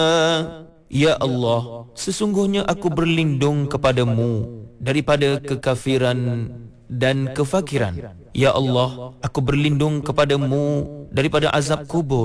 Ya Allah, sesungguhnya aku berlindung kepadamu daripada kekafiran dan kefakiran. Ya Allah, aku berlindung kepadamu daripada azab kubur